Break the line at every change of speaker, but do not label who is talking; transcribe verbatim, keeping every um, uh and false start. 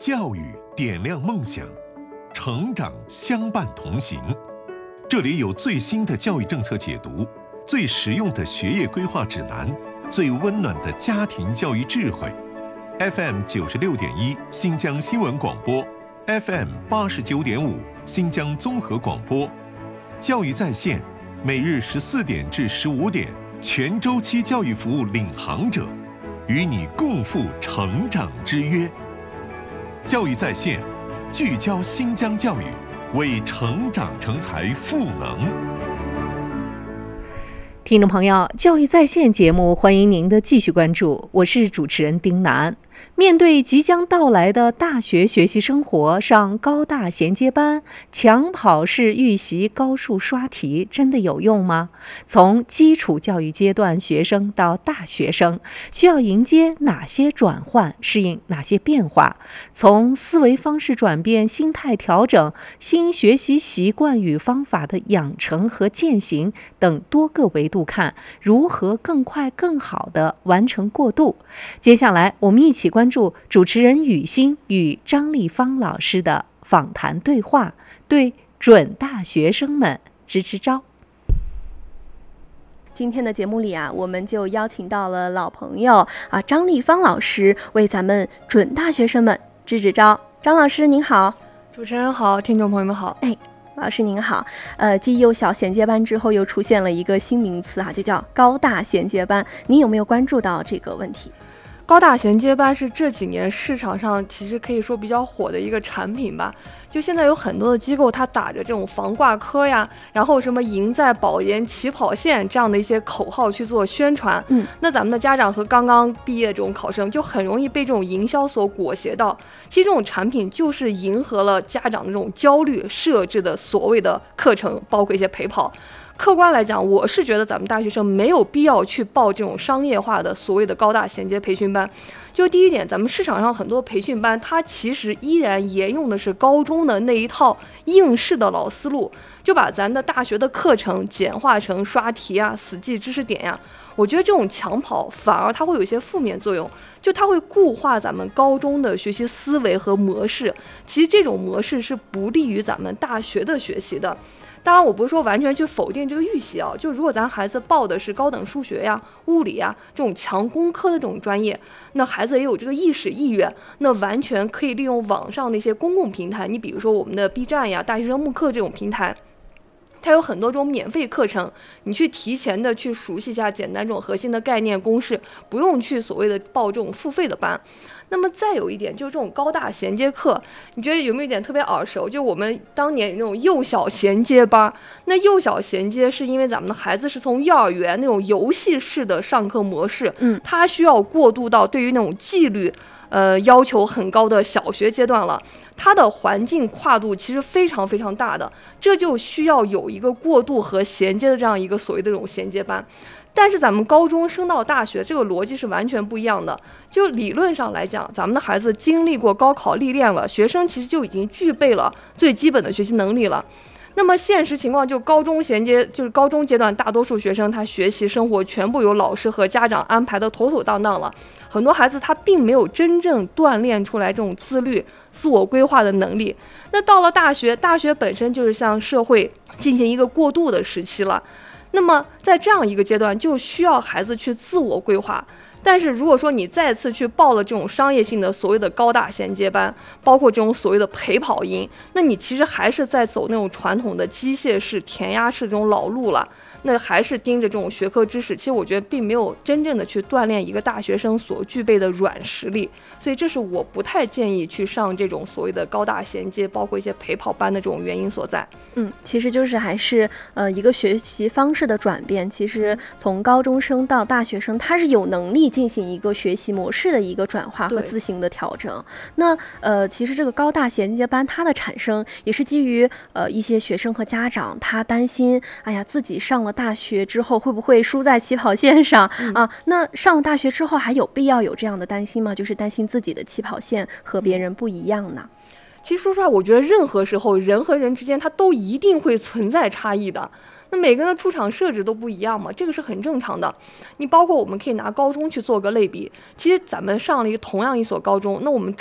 教育点亮梦想，成长相伴同行。这里有最新的教育政策解读，最实用的学业规划指南，最温暖的家庭教育智慧。F M 九十六点一新疆新闻广播 ，F M 八十九点五新疆综合广播，教育在线，每日十四点至十五点，全周期教育服务领航者，与你共赴成长之约。教育在线，聚焦新疆教育，为成长成才赋能。
听众朋友，教育在线节目欢迎您的继续关注，我是主持人丁楠。面对即将到来的大学学习生活，上高大衔接班、抢跑式预习、高数刷题，真的有用吗？从基础教育阶段学生到大学生，需要迎接哪些转换，适应哪些变化？从思维方式转变、心态调整、新学习习惯与方法的养成和践行等多个维度看，如何更快更好地完成过渡？接下来我们一起关注主持人雨欣与张丽芳老师的访谈对话，对准大学生们支支招。
今天的节目里啊，我们就邀请到了老朋友啊张丽芳老师，为咱们准大学生们支支招。张老师您好。
主持人好，听众朋友们好。
哎，老师您好。呃，继幼小衔接班之后，又出现了一个新名词啊，就叫高大衔接班。您有没有关注到这个问题？
高大衔接班是这几年市场上其实可以说比较火的一个产品吧。就现在有很多的机构，它打着这种防挂科呀，然后什么赢在保研起跑线这样的一些口号去做宣传。嗯，那咱们的家长和刚刚毕业这种考生就很容易被这种营销所裹挟到。其实这种产品就是迎合了家长的这种焦虑设置的所谓的课程，包括一些陪跑。客观来讲，我是觉得咱们大学生没有必要去报这种商业化的所谓的高大衔接培训班。就第一点，咱们市场上很多培训班，它其实依然沿用的是高中的那一套应试的老思路，就把咱的大学的课程简化成刷题啊、死记知识点呀。我觉得这种抢跑反而它会有一些负面作用，就它会固化咱们高中的学习思维和模式。其实这种模式是不利于咱们大学的学习的。当然我不是说完全去否定这个预习啊，就如果咱孩子报的是高等数学呀、物理呀这种强工科的这种专业，那孩子也有这个意识意愿，那完全可以利用网上的一些公共平台，你比如说我们的 B 站呀、大学生慕课这种平台，它有很多种免费课程，你去提前的去熟悉一下简单这种核心的概念公式，不用去所谓的报这种付费的班。那么再有一点，就是这种高大衔接课，你觉得有没有一点特别耳熟？就我们当年有那种幼小衔接班，那幼小衔接是因为咱们的孩子是从幼儿园那种游戏式的上课模式，嗯，他需要过渡到对于那种纪律呃要求很高的小学阶段了，它的环境跨度其实非常非常大的，这就需要有一个过渡和衔接的这样一个所谓的这种衔接班。但是咱们高中升到大学，这个逻辑是完全不一样的。就理论上来讲，咱们的孩子经历过高考历练了，学生其实就已经具备了最基本的学习能力了。那么现实情况就高中衔接，就是高中阶段，大多数学生他学习生活全部由老师和家长安排的妥妥当当了，很多孩子他并没有真正锻炼出来这种自律、自我规划的能力。那到了大学，大学本身就是向社会进行一个过渡的时期了。那么在这样一个阶段，就需要孩子去自我规划。但是如果说你再次去报了这种商业性的所谓的高大衔接班，包括这种所谓的陪跑营，那你其实还是在走那种传统的机械式、填鸭式这种老路了。那还是盯着这种学科知识，其实我觉得并没有真正的去锻炼一个大学生所具备的软实力，所以这是我不太建议去上这种所谓的高大衔接，包括一些陪跑班的这种原因所在。
嗯，其实就是还是呃一个学习方式的转变。其实从高中生到大学生，他是有能力进行一个学习模式的一个转化和自行的调整。那呃，其实这个高大衔接班它的产生，也是基于呃一些学生和家长他担心，哎呀自己上了大学之后会不会输在起跑线上、嗯、啊？那上了大学之后还有必要有这样的担心吗？就是担心自己的起跑线和别人不一样呢？
其实说实话，我觉得任何时候人和人之间它都一定会存在差异的。那每个人的出场设置都不一样嘛，这个是很正常的。你包括我们可以拿高中去做个类比，其实咱们上了一个同样一所高中，那我们